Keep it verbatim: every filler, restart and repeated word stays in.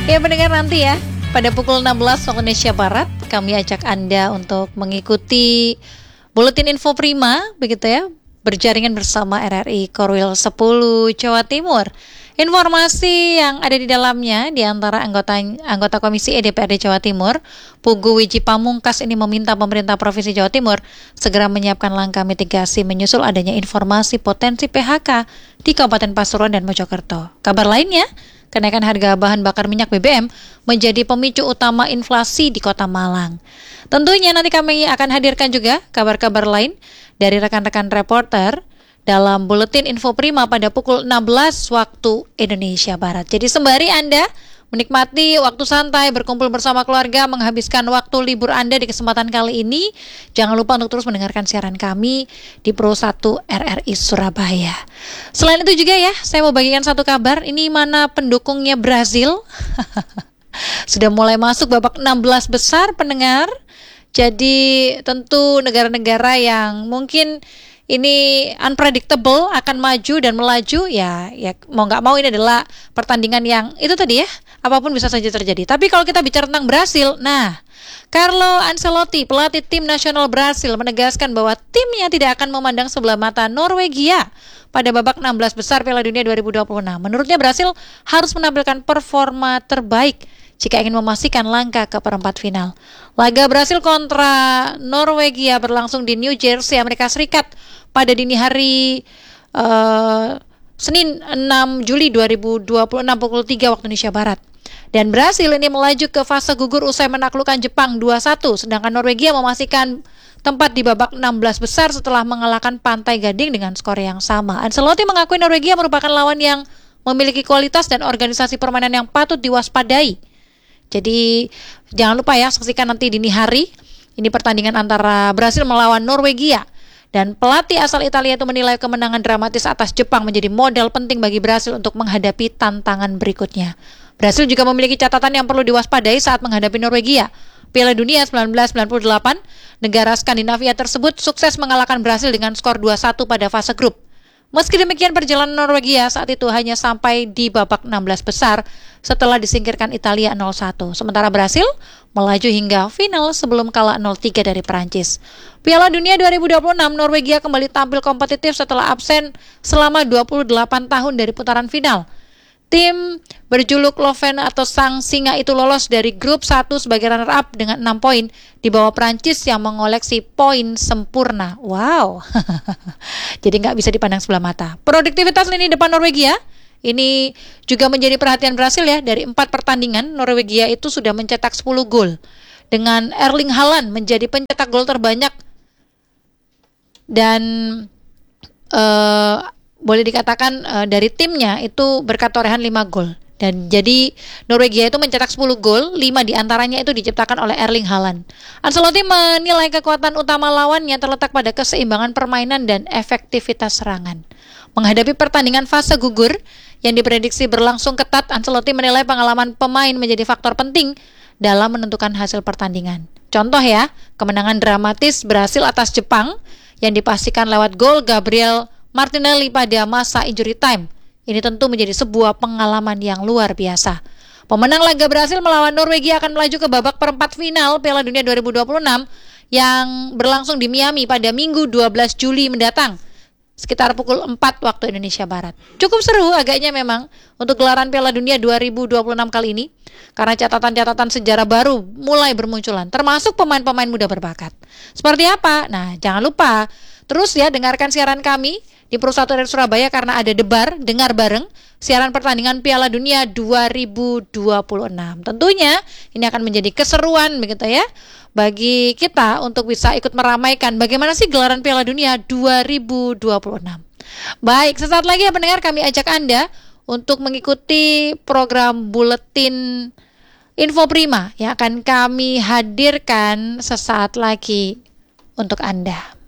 Ya pendengar, nanti ya pada pukul enam belas waktu Indonesia Barat kami ajak Anda untuk mengikuti Buletin Info Prima, begitu ya, berjaringan bersama R R I Korwil sepuluh Jawa Timur. Informasi yang ada di dalamnya di antara anggota anggota Komisi E D P R D Jawa Timur, Pugu Wiji Pamungkas ini meminta pemerintah Provinsi Jawa Timur segera menyiapkan langkah mitigasi menyusul adanya informasi potensi P H K di Kabupaten Pasuruan dan Mojokerto. Kabar lainnya, kenaikan harga bahan bakar minyak B B M menjadi pemicu utama inflasi di Kota Malang. Tentunya nanti kami akan hadirkan juga kabar-kabar lain dari rekan-rekan reporter dalam Buletin Info Prima pada pukul enam belas waktu Indonesia Barat. Jadi sembari Anda menikmati waktu santai, berkumpul bersama keluarga, menghabiskan waktu libur Anda di kesempatan kali ini, jangan lupa untuk terus mendengarkan siaran kami di Pro satu R R I Surabaya. Selain itu juga ya, saya mau bagikan satu kabar. Ini mana pendukungnya Brazil sudah mulai masuk babak enam belas besar, pendengar. Jadi tentu negara-negara yang mungkin ini unpredictable akan maju dan melaju, ya ya mau nggak mau ini adalah pertandingan yang itu tadi ya, apapun bisa saja terjadi. Tapi kalau kita bicara tentang Brasil, nah Carlo Ancelotti, pelatih tim nasional Brasil, menegaskan bahwa timnya tidak akan memandang sebelah mata Norwegia pada babak enam belas besar Piala Dunia dua ribu dua puluh enam. Menurutnya Brasil harus menampilkan performa terbaik jika ingin memastikan langkah ke perempat final. Laga Brasil kontra Norwegia berlangsung di New Jersey, Amerika Serikat pada dini hari uh, Senin enam Juli dua ribu dua puluh enam pukul tiga waktu Indonesia Barat. Dan Brasil ini melaju ke fase gugur usai menaklukkan Jepang dua satu, sedangkan Norwegia memastikan tempat di babak enam belas besar setelah mengalahkan Pantai Gading dengan skor yang sama. Ancelotti mengakui Norwegia merupakan lawan yang memiliki kualitas dan organisasi permainan yang patut diwaspadai. Jadi jangan lupa ya, saksikan nanti dini hari ini pertandingan antara Brasil melawan Norwegia. Dan pelatih asal Italia itu menilai kemenangan dramatis atas Jepang menjadi modal penting bagi Brasil untuk menghadapi tantangan berikutnya. Brasil juga memiliki catatan yang perlu diwaspadai saat menghadapi Norwegia. Piala Dunia seribu sembilan ratus sembilan puluh delapan, negara Skandinavia tersebut sukses mengalahkan Brasil dengan skor dua satu pada fase grup. Meski demikian, perjalanan Norwegia saat itu hanya sampai di babak enam belas besar setelah disingkirkan Italia nol satu. Sementara Brasil melaju hingga final sebelum kalah nol tiga dari Prancis. Piala Dunia dua ribu dua puluh enam, Norwegia kembali tampil kompetitif setelah absen selama dua puluh delapan tahun dari putaran final. Tim berjuluk Loven atau Sang Singa itu lolos dari grup satu sebagai runner-up dengan enam poin di bawah Prancis yang mengoleksi poin sempurna. Wow, jadi nggak bisa dipandang sebelah mata. Produktivitas lini depan Norwegia ini juga menjadi perhatian Brasil ya. Dari empat pertandingan, Norwegia itu sudah mencetak sepuluh gol. Dengan Erling Haaland menjadi pencetak gol terbanyak dan uh, boleh dikatakan uh, dari timnya itu berkat torehan lima gol. Dan jadi Norwegia itu mencetak sepuluh gol, lima diantaranya itu diciptakan oleh Erling Haaland. Ancelotti menilai kekuatan utama lawannya terletak pada keseimbangan permainan dan efektivitas serangan. Menghadapi pertandingan fase gugur yang diprediksi berlangsung ketat, Ancelotti menilai pengalaman pemain menjadi faktor penting dalam menentukan hasil pertandingan. Contoh ya, kemenangan dramatis Brasil atas Jepang yang dipastikan lewat gol Gabriel Martinelli pada masa injury time. Ini tentu menjadi sebuah pengalaman yang luar biasa. Pemenang laga Brasil melawan Norwegia akan melaju ke babak perempat final Piala Dunia dua ribu dua puluh enam yang berlangsung di Miami pada Minggu dua belas Juli mendatang, sekitar pukul empat waktu Indonesia Barat. Cukup seru agaknya memang untuk gelaran Piala Dunia dua ribu dua puluh enam kali ini, karena catatan-catatan sejarah baru mulai bermunculan, termasuk pemain-pemain muda berbakat. Seperti apa? Nah, jangan lupa terus ya dengarkan siaran kami di Pro satu R R I Surabaya karena ada Debar, dengar bareng siaran pertandingan Piala Dunia dua ribu dua puluh enam. Tentunya ini akan menjadi keseruan begitu ya bagi kita untuk bisa ikut meramaikan bagaimana sih gelaran Piala Dunia dua ribu dua puluh enam. Baik, sesaat lagi ya pendengar, kami ajak Anda untuk mengikuti program Buletin Info Prima yang akan kami hadirkan sesaat lagi untuk Anda.